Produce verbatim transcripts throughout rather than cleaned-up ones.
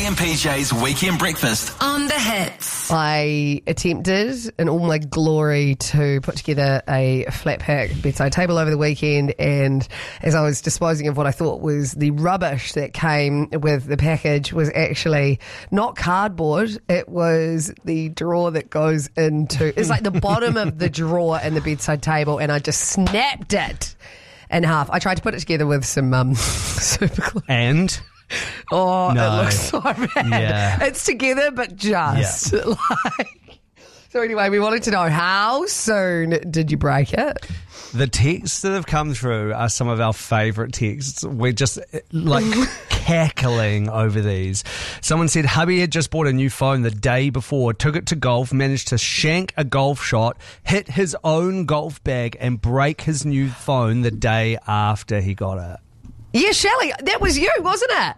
and P J's Weekend Breakfast on The Hits. I attempted in all my glory to put together a flat pack bedside table over the weekend, and as I was disposing of what I thought was the rubbish that came with the package, was actually not cardboard, it was the drawer that goes into, it's like the bottom of the drawer in the bedside table, and I just snapped it in half. I tried to put it together with some um, super glue. And? Oh, No. it looks so bad. Yeah. It's together, but just Yeah. like... So anyway, we wanted to know, how soon did you break it? The texts that have come through are some of our favourite texts. We're just like cackling over these. Someone said hubby had just bought a new phone the day before, took it to golf, managed to shank a golf shot, hit his own golf bag and break his new phone the day after he got it. Yeah, Shelley, that was you, wasn't it?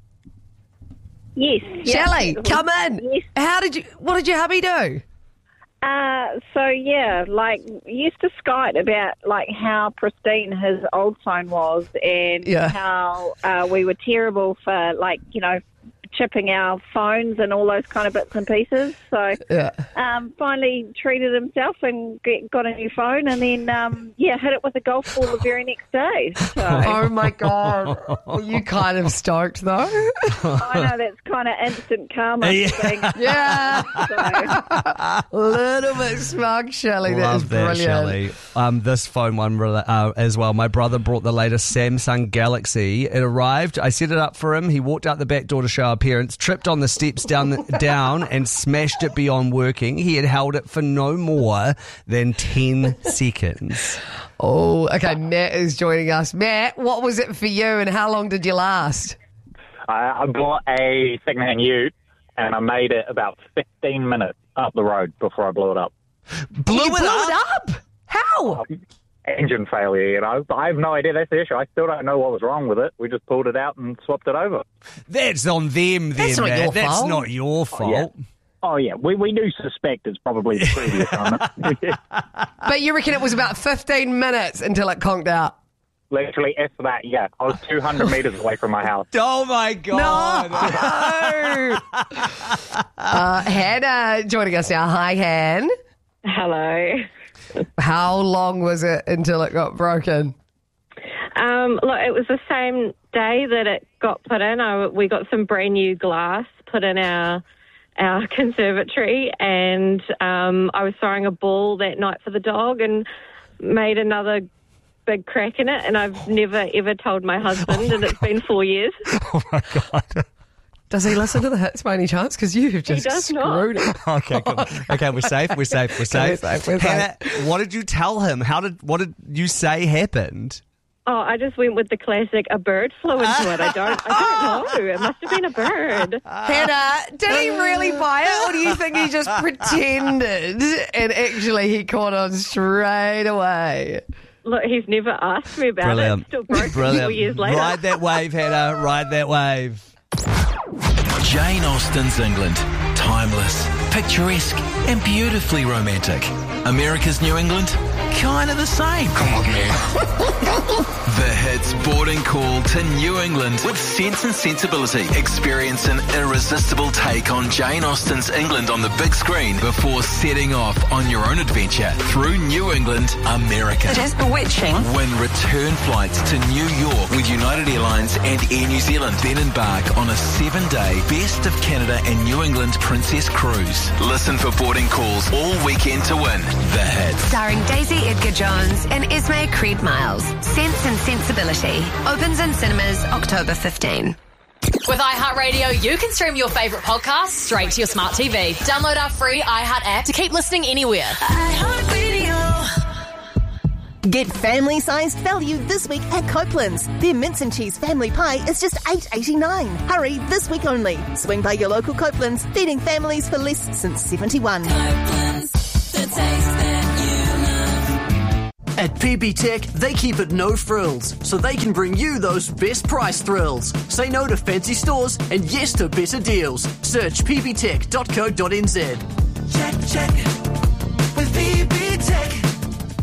Yes. Shelley, yeah. come in. Yes. How did you, what did your hubby do? Uh, so, yeah, like, used to skite about, like, how pristine his old phone was and Yeah. how uh, we were terrible for, like, you know, chipping our phones and all those kind of bits and pieces. So, Yeah. um, finally treated himself and get, got a new phone and then, um, yeah, hit it with a golf ball the very next day. So, Oh, my God. Were you kind of stoked, though? I know that's kind of instant karma Yeah. thing. Yeah. So, A little bit smug, Shelley. That is Love that, brilliant. Shelley. Um, this phone one uh, as well. My brother brought the latest Samsung Galaxy. It arrived. I set it up for him. He walked out the back door to show our parents, tripped on the steps down, down and smashed it beyond working. He had held it for no more than ten seconds. Oh, okay. Matt is joining us. Matt, what was it for you and how long did you last? I, I bought a second-hand ute, and I made it about fifteen minutes up the road before I blew it up. Blew you it blew up? it up? How? Engine failure, you know. I have no idea. That's the issue. I still don't know what was wrong with it. We just pulled it out and swapped it over. That's on them then, That's not Matt. your That's fault. not your fault. yeah. Oh, yeah. We we do suspect it's probably the previous owner. But you reckon it was about fifteen minutes until it conked out? Literally, after that, yeah. I was two hundred metres away from my house. Oh, my God. No! uh, Hannah joining us now. Hi, Han. Hello. How long was it until it got broken? Um, look, it was the same day that it got put in. I, we got some brand new glass put in our our conservatory, and um, I was throwing a ball that night for the dog and made another big crack in it, and I've never, ever told my husband, and it's been four years. Oh, my God. Does he listen to the hits by any chance? Because you have just does not. screwed it. Okay, good. Okay, we're safe. We're safe. We're safe. We're safe, we're Hannah, what did you tell him? How did what did you say happened? Oh, I just went with the classic, a bird flew into it. I don't, I don't know. It must have been a bird. Hannah, did he really buy it, or do you think he just pretended and actually he caught on straight away? Look, he's never asked me about Brilliant. it. Still broken Brilliant. four years later. Ride that wave, Hannah. Ride that wave. Jane Austen's England. Timeless, picturesque and beautifully romantic. America's New England? Kind of the same. Come on, man. The Hits boarding call to New England with Sense and Sensibility. Experience an irresistible take on Jane Austen's England on the big screen before setting off on your own adventure through New England, America. It is bewitching. Win return flights to New York with United Airlines and Air New Zealand. Then embark on a seven-day Best of Canada and New England Princess Cruise. Listen for boarding calls all weekend to win. The Hits. Starring Daisy Edgar Jones and Esme Creed Miles. Sense and Sensibility. Opens in cinemas October fifteenth. With iHeartRadio, you can stream your favourite podcasts straight to your smart T V. Download our free iHeart app to keep listening anywhere. Get family-sized value this week at Copeland's. Their mince and cheese family pie is just eight dollars eighty-nine. Hurry, this week only. Swing by your local Copeland's, feeding families for less since seventy-one. Copeland's, the taste that you love. At P B Tech, they keep it no frills, so they can bring you those best price thrills. Say no to fancy stores and yes to better deals. Search p b tech dot co dot n z. Check, check, with P B Tech.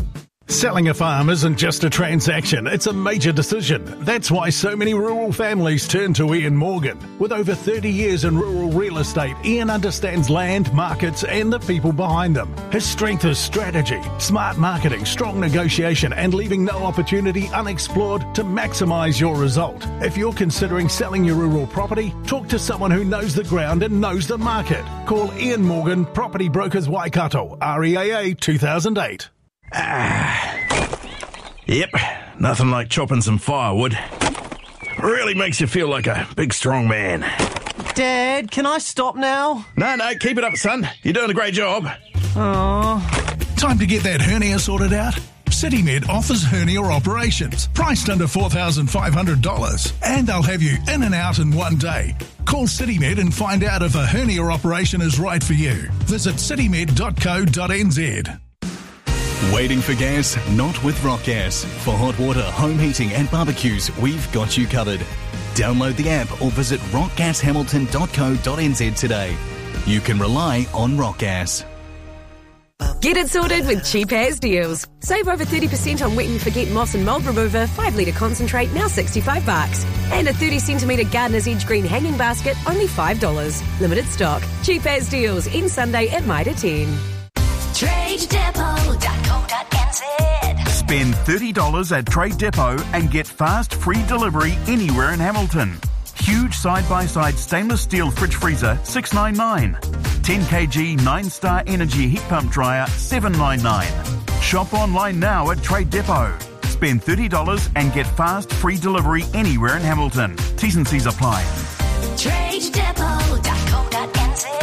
Selling a farm isn't just a transaction, it's a major decision. That's why so many rural families turn to Ian Morgan. With over thirty years in rural real estate, Ian understands land, markets and the people behind them. His strength is strategy, smart marketing, strong negotiation and leaving no opportunity unexplored to maximise your result. If you're considering selling your rural property, talk to someone who knows the ground and knows the market. Call Ian Morgan, Property Brokers Waikato, R E A A two thousand eight. Ah, yep, nothing like chopping some firewood. Really makes you feel like a big strong man. Dad, can I stop now? No, no, keep it up, son. You're doing a great job. Oh. Time to get that hernia sorted out? CityMed offers hernia operations, priced under four thousand five hundred dollars, and they'll have you in and out in one day. Call CityMed and find out if a hernia operation is right for you. Visit citymed dot co dot n z. Waiting for gas? Not with Rock Gas. For hot water, home heating and barbecues, we've got you covered. Download the app or visit rock gas hamilton dot co dot n z today. You can rely on Rock Gas. Get it sorted with Cheap As Deals. Save over thirty percent on Wet and Forget Moss and Mould Remover five litre concentrate, now sixty-five bucks. And a thirty centimetre Gardener's Edge green hanging basket, only five dollars. Limited stock. Cheap As Deals, in Sunday at Mitre ten. trade depot dot co dot n z. Spend thirty dollars at Trade Depot and get fast free delivery anywhere in Hamilton. Huge side-by-side stainless steel fridge freezer, six ninety-nine. ten kilogram nine star Energy heat pump dryer, seven ninety-nine. Shop online now at Trade Depot. Spend thirty dollars and get fast free delivery anywhere in Hamilton. T's and C's apply. trade depot dot co dot n z.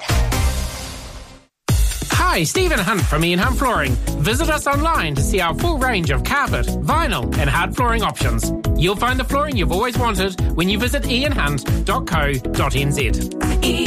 Hi, Stephen Hunt from Ian Hunt Flooring. Visit us online to see our full range of carpet, vinyl and hard flooring options. You'll find the flooring you've always wanted when you visit ian hunt dot co dot n z.